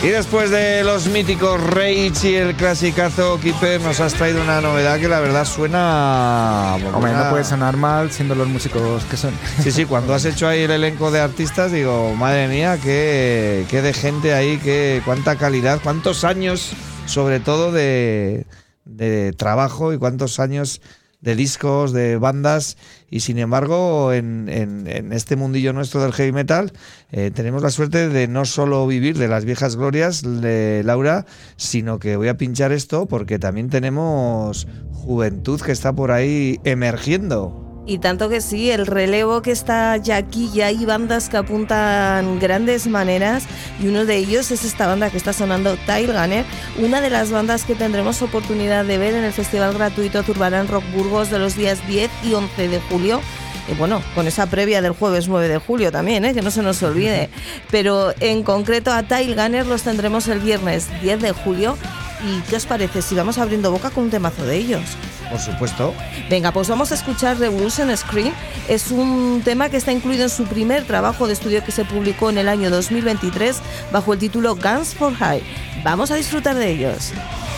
Y después de los míticos Rage y el clasicazo Keeper, nos has traído una novedad que la verdad suena... Hombre, no puede sonar mal siendo los músicos que son. Sí, cuando has hecho ahí el elenco de artistas, digo, madre mía, qué de gente ahí, cuánta calidad, cuántos años, sobre todo de trabajo y cuántos años de discos, de bandas, y sin embargo en este mundillo nuestro del heavy metal tenemos la suerte de no solo vivir de las viejas glorias de Laura, sino que voy a pinchar esto porque también tenemos juventud que está por ahí emergiendo. Y tanto que sí, el relevo que está ya aquí, ya hay bandas que apuntan grandes maneras, y uno de ellos es esta banda que está sonando, Tail Gunner, una de las bandas que tendremos oportunidad de ver en el Festival Gratuito Zurbarán Rock Burgos de los días 10 y 11 de julio. Y bueno, con esa previa del jueves 9 de julio también, que no se nos olvide. Pero en concreto a Tail Gunner los tendremos el viernes 10 de julio. ¿Y qué os parece si vamos abriendo boca con un temazo de ellos? Por supuesto. Venga, pues vamos a escuchar Revolution Scream. Es un tema que está incluido en su primer trabajo de estudio que se publicó en el año 2023 bajo el título Guns for Hire. Vamos a disfrutar de ellos.